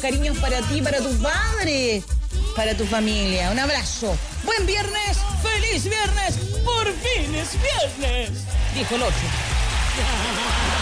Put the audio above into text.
cariños para ti, para tu padre, para tu familia. Un abrazo. Buen viernes, feliz viernes, por fin es viernes, dijo el 8.